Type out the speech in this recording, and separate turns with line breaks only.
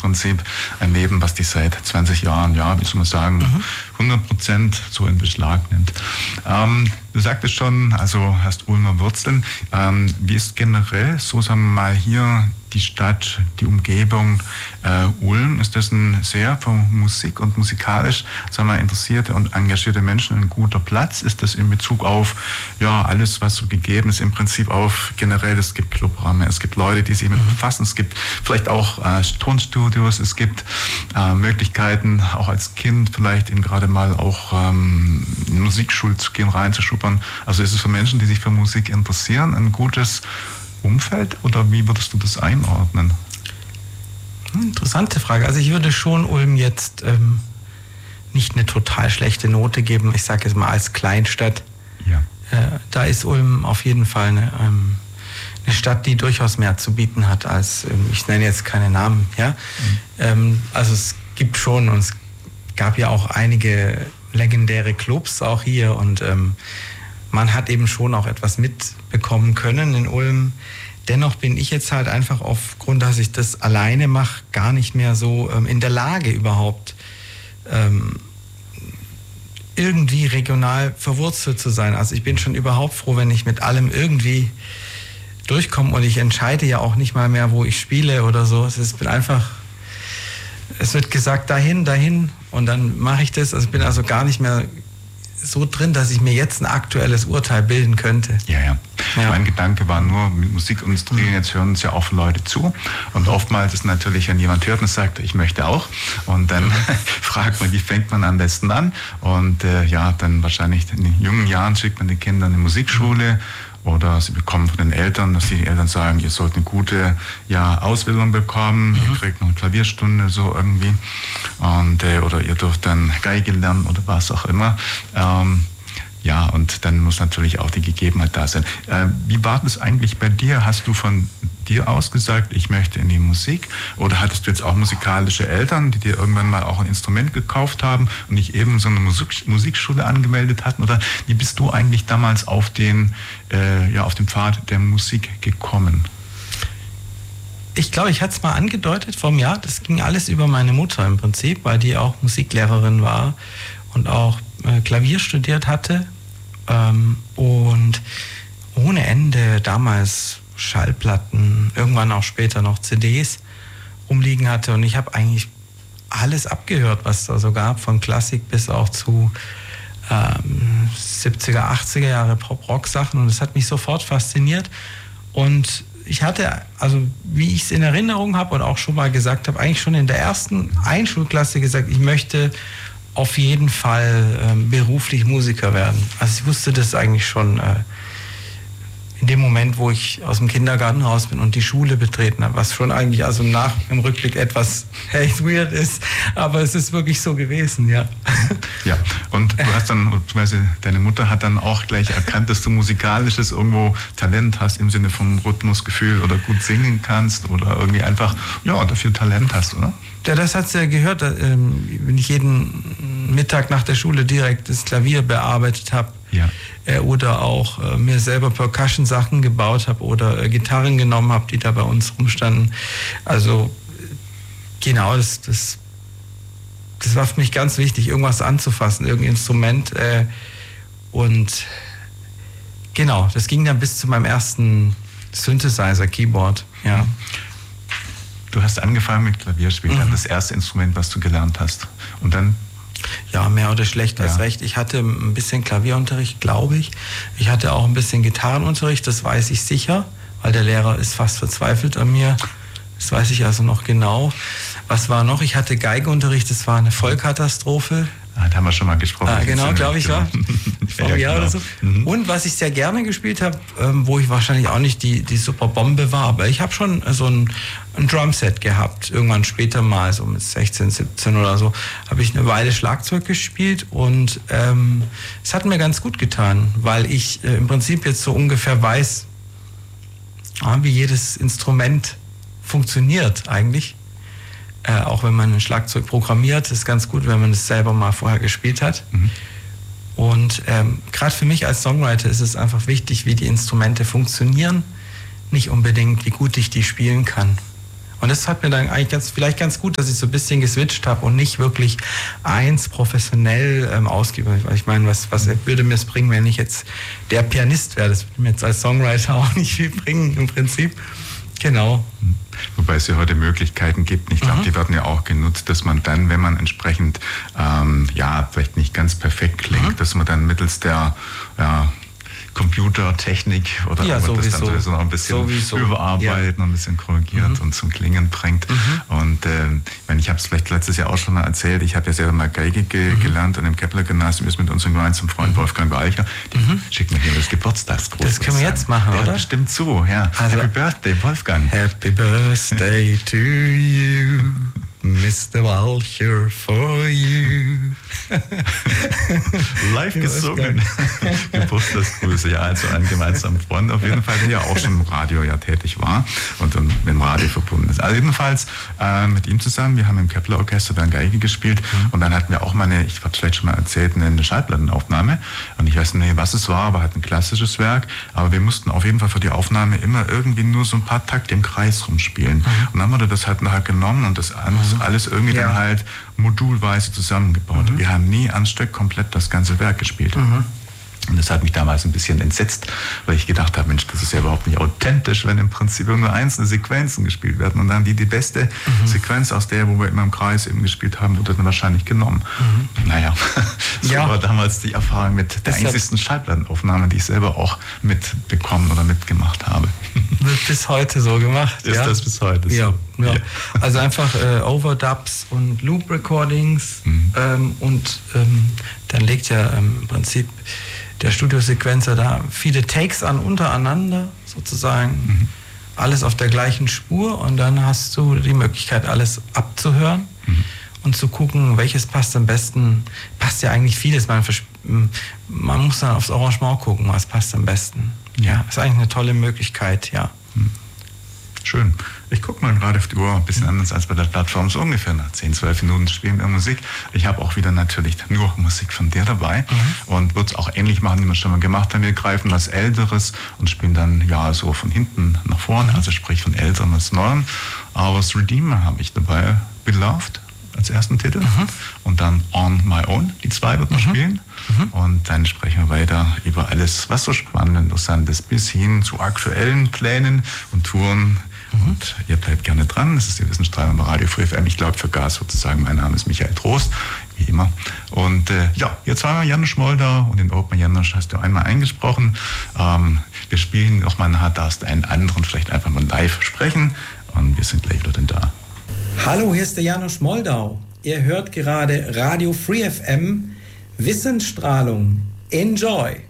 Prinzip ein Leben, was dich seit 20 Jahren, ja, wie soll man sagen, 100% so in Beschlag nimmt. Du sagtest schon, also hast Ulmer Wurzeln. Wie ist generell, so sagen wir mal, hier die Stadt, die Umgebung Ulm? Ist das ein sehr für Musik und musikalisch, sagen wir mal, interessierte und engagierte Menschen ein guter Platz? Ist das in Bezug auf, ja, alles, was so gegeben ist, im Prinzip auf generell, es gibt Clubräume, es gibt Leute, die sich damit befassen, es gibt vielleicht auch Tonstudios, es gibt Möglichkeiten, auch als Kind vielleicht eben gerade mal auch in Musikschule zu gehen, reinzuschuppern. Also ist es für Menschen, die sich für Musik interessieren, ein gutes Umfeld oder wie würdest du das einordnen?
Interessante Frage. Also ich würde schon Ulm jetzt nicht eine total schlechte Note geben. Ich sage jetzt mal als Kleinstadt.
Ja.
Da ist Ulm auf jeden Fall eine Stadt, die durchaus mehr zu bieten hat als, ich nenne jetzt keine Namen. Ja? Also es gibt schon, und es gab ja auch einige legendäre Clubs auch hier und man hat eben schon auch etwas mitbekommen können in Ulm. Dennoch bin ich jetzt halt einfach aufgrund, dass ich das alleine mache, gar nicht mehr so in der Lage überhaupt irgendwie regional verwurzelt zu sein. Also ich bin schon überhaupt froh, wenn ich mit allem irgendwie durchkomme und ich entscheide ja auch nicht mal mehr, wo ich spiele oder so. Es wird gesagt, dahin und dann mache ich das. Also ich bin also gar nicht mehr so drin, dass ich mir jetzt ein aktuelles Urteil bilden könnte.
Ja. Mein Gedanke war nur, mit Musikindustrie, jetzt hören uns ja auch Leute zu und oftmals ist natürlich, wenn jemand hört und sagt, ich möchte auch und dann fragt man, wie fängt man am besten an und dann wahrscheinlich in den jungen Jahren schickt man die Kinder in die Musikschule oder sie bekommen von den Eltern, dass die Eltern sagen, ihr sollt eine gute Ausbildung bekommen, ihr kriegt noch eine Klavierstunde so irgendwie und oder ihr dürft dann Geige lernen oder was auch immer. Und dann muss natürlich auch die Gegebenheit da sein. Wie war das eigentlich bei dir? Hast du von dir aus gesagt, ich möchte in die Musik? Oder hattest du jetzt auch musikalische Eltern, die dir irgendwann mal auch ein Instrument gekauft haben und dich eben so eine Musikschule angemeldet hatten? Oder wie bist du eigentlich damals auf den Pfad der Musik gekommen?
Ich glaube, ich hatte es mal angedeutet vom Jahr. Das ging alles über meine Mutter im Prinzip, weil die auch Musiklehrerin war und auch Klavier studiert hatte. Und ohne Ende damals Schallplatten, irgendwann auch später noch CDs rumliegen hatte. Und ich habe eigentlich alles abgehört, was es da so gab, von Klassik bis auch zu 70er, 80er Jahre Pop-Rock-Sachen. Und das hat mich sofort fasziniert. Und ich hatte, also wie ich es in Erinnerung habe und auch schon mal gesagt habe, eigentlich schon in der ersten Einschulklasse gesagt, ich möchte auf jeden Fall beruflich Musiker werden. Also ich wusste das eigentlich schon in dem Moment, wo ich aus dem Kindergarten raus bin und die Schule betreten habe, was schon eigentlich also im Rückblick etwas echt weird ist, aber es ist wirklich so gewesen, ja.
Ja, und du hast dann, beziehungsweise deine Mutter hat dann auch gleich erkannt, dass du musikalisches irgendwo Talent hast im Sinne von Rhythmusgefühl oder gut singen kannst oder irgendwie einfach, dafür Talent hast, oder?
Ja, das hat sie ja gehört, wenn ich jeden Mittag nach der Schule direkt das Klavier bearbeitet habe.
Ja.
Oder auch mir selber Percussion-Sachen gebaut habe oder Gitarren genommen habe, die da bei uns rumstanden. Also genau, das war für mich ganz wichtig, irgendwas anzufassen, irgendein Instrument. Und genau, das ging dann bis zu meinem ersten Synthesizer-Keyboard. Ja.
Du hast angefangen mit Klavierspielen, das erste Instrument, was du gelernt hast. Und dann?
Ja, mehr oder schlecht als recht. Ich hatte ein bisschen Klavierunterricht, glaube ich. Ich hatte auch ein bisschen Gitarrenunterricht, das weiß ich sicher, weil der Lehrer ist fast verzweifelt an mir. Das weiß ich also noch genau. Was war noch? Ich hatte Geigenunterricht, das war eine Vollkatastrophe.
Da haben wir schon mal gesprochen.
Genau, glaube ich, ja. Vor einem Jahr oder so. Und was ich sehr gerne gespielt habe, wo ich wahrscheinlich auch nicht die super Bombe war, aber ich habe schon so ein Drumset gehabt. Irgendwann später mal, so mit 16, 17 oder so, habe ich eine Weile Schlagzeug gespielt und es hat mir ganz gut getan, weil ich im Prinzip jetzt so ungefähr weiß, wie jedes Instrument funktioniert eigentlich. Auch wenn man ein Schlagzeug programmiert, ist ganz gut, wenn man es selber mal vorher gespielt hat. Und gerade für mich als Songwriter ist es einfach wichtig, wie die Instrumente funktionieren, nicht unbedingt, wie gut ich die spielen kann. Und das hat mir dann eigentlich vielleicht ganz gut, dass ich so ein bisschen geswitcht habe und nicht wirklich eins professionell ausgebe. Ich meine, was würde mir es bringen, wenn ich jetzt der Pianist wäre? Das würde mir jetzt als Songwriter auch nicht viel bringen im Prinzip. Genau.
Wobei es ja heute Möglichkeiten gibt. Ich glaube, die werden ja auch genutzt, dass man dann, wenn man entsprechend vielleicht nicht ganz perfekt klingt, dass man dann mittels der Computertechnik oder das dann sowieso noch ein bisschen überarbeiten und ein bisschen korrigiert und zum Klingen bringt. Und ich habe es vielleicht letztes Jahr auch schon mal erzählt, ich habe ja selber mal Geige gelernt an dem Kepler-Gymnasium, ist mit unserem gemeinsamen Freund Wolfgang Walcher. Die schickt mir hier das Geburtstagsgruß.
Das können wir jetzt machen, oder?
Bestimmt zu, ja. Also, Happy Birthday, Wolfgang.
Happy Birthday to you. Mr. Walcher for you.
Live gesungen. Geburtstagsgrüße, ja, also ein gemeinsamer Freund auf jeden Fall, der ja auch schon im Radio tätig war und mit dem Radio verbunden ist. Also jedenfalls mit ihm zusammen, wir haben im Kepler-Orchester dann Geige gespielt und dann hatten wir auch mal ich habe es vielleicht schon mal erzählt, eine Schallplattenaufnahme und ich weiß nicht, was es war, aber halt ein klassisches Werk, aber wir mussten auf jeden Fall für die Aufnahme immer irgendwie nur so ein paar Takte im Kreis rumspielen. Und dann haben wir das halt genommen und das alles irgendwie dann halt modulweise zusammengebaut. Wir haben nie am Stück komplett das ganze Werk gespielt. Und das hat mich damals ein bisschen entsetzt, weil ich gedacht habe, Mensch, das ist ja überhaupt nicht authentisch, wenn im Prinzip nur einzelne Sequenzen gespielt werden. Und dann die beste Sequenz aus der, wo wir immer im Kreis eben gespielt haben, wurde dann wahrscheinlich genommen. Naja, so war damals die Erfahrung mit der einzigsten Schallplattenaufnahme, die ich selber auch mitbekommen oder mitgemacht habe.
Wird bis heute so gemacht.
Ist das bis heute so?
Ja. Also einfach Overdubs und Loop-Recordings und dann legt ja im Prinzip der Studiosequenzer da viele Takes an untereinander sozusagen, alles auf der gleichen Spur und dann hast du die Möglichkeit, alles abzuhören und zu gucken, welches passt am besten. Passt ja eigentlich vieles, man muss dann aufs Arrangement gucken, was passt am besten. Ja, ist eigentlich eine tolle Möglichkeit, ja.
Schön. Ich gucke mal gerade auf die Uhr, ein bisschen anders als bei der Plattform, so ungefähr nach 10, 12 Minuten spielen wir Musik. Ich habe auch wieder natürlich nur Musik von dir dabei und würde es auch ähnlich machen, wie wir schon mal gemacht haben. Wir greifen was Älteres und spielen dann so von hinten nach vorne, also sprich von Älterem als Neuem. Ours Redeemer habe ich dabei, Beloved als ersten Titel und dann On My Own, die zwei wird man spielen. Und dann sprechen wir weiter über alles, was so spannend und interessant ist, bis hin zu aktuellen Plänen und Touren. Und ihr bleibt gerne dran. Das ist die Wissensstrahlung bei Radio Free FM. Ich glaube für Gas sozusagen. Mein Name ist Michael Trost, wie immer. Und jetzt haben wir Janusz Moldau und den Open Janusz hast du einmal eingesprochen. Wir spielen nochmal nachher, darfst einen anderen vielleicht einfach mal live sprechen. Und wir sind gleich wieder da.
Hallo, hier ist der Janusz Moldau. Ihr hört gerade Radio Free FM, Wissensstrahlung. Enjoy!